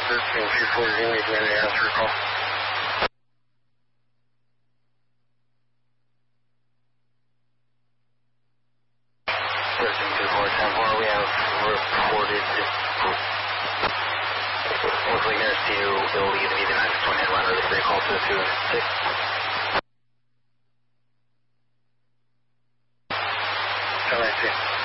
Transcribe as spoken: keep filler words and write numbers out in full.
thirteen two four zero, you can answer your call. thirteen two four ten four, we have reported, looks like S T U will either be the next one and run or the free call to the two six. Can I see?